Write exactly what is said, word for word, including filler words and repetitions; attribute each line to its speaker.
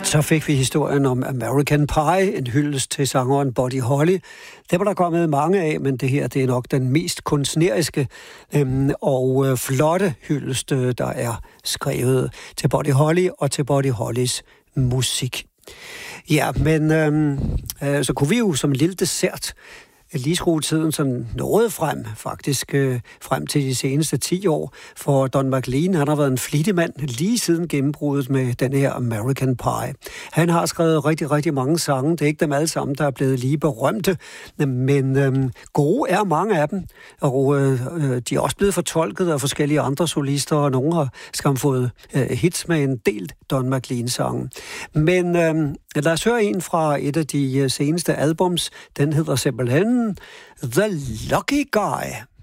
Speaker 1: Så fik vi historien om American Pie, en hyldest til sangeren Buddy Holly. Det var der kommet mange af, men det her det er nok den mest kunstneriske øhm, og øh, flotte hyldest, der er skrevet til Buddy Holly og til Buddy Hollys musik. Ja, men øhm, øh, så kunne vi jo som en lille dessert lige skrue tiden sådan noget frem, faktisk øh, frem til de seneste ti år. For Don McLean, han har været en flittig mand lige siden gennembruddet med den her American Pie. Han har skrevet rigtig, rigtig mange sange. Det er ikke dem alle sammen, der er blevet lige berømte, men øh, gode er mange af dem. Og øh, de er også blevet fortolket af forskellige andre solister, og nogle har skam fået øh, hits med en del Don McLean-sange. Men øh, lad os høre en fra et af de seneste albums. Den hedder simpelthen The Lucky Guy.